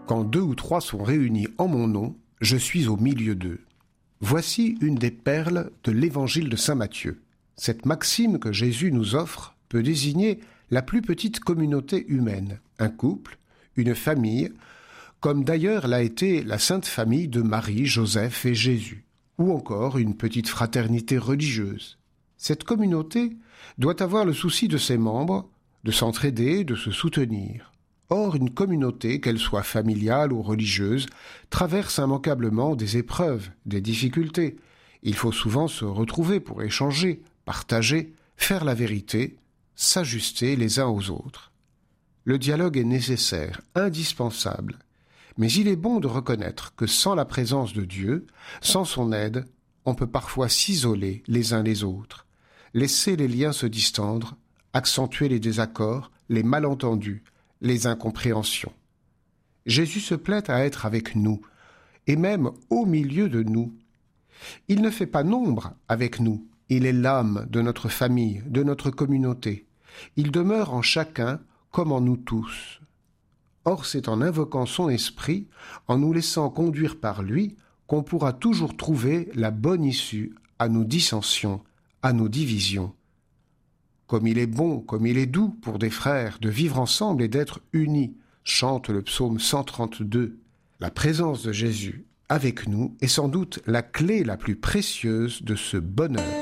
Quand 2 ou 3 sont réunis en mon nom, je suis au milieu d'eux. Voici une des perles de l'évangile de saint Matthieu. Cette maxime que Jésus nous offre peut désigner la plus petite communauté humaine, un couple, une famille, comme d'ailleurs l'a été la sainte famille de Marie, Joseph et Jésus, ou encore une petite fraternité religieuse. Cette communauté doit avoir le souci de ses membres, de s'entraider, de se soutenir. Or, une communauté, qu'elle soit familiale ou religieuse, traverse immanquablement des épreuves, des difficultés. Il faut souvent se retrouver pour échanger, partager, faire la vérité, s'ajuster les uns aux autres. Le dialogue est nécessaire, indispensable, mais il est bon de reconnaître que sans la présence de Dieu, sans son aide, on peut parfois s'isoler les uns les autres, laisser les liens se distendre, accentuer les désaccords, les malentendus, les incompréhensions. Jésus se plaît à être avec nous, et même au milieu de nous. Il ne fait pas nombre avec nous, il est l'âme de notre famille, de notre communauté. Il demeure en chacun comme en nous tous. Or, c'est en invoquant son esprit, en nous laissant conduire par lui, qu'on pourra toujours trouver la bonne issue à nos dissensions, à nos divisions. Comme il est bon, comme il est doux pour des frères de vivre ensemble et d'être unis, chante le psaume 132. La présence de Jésus avec nous est sans doute la clé la plus précieuse de ce bonheur.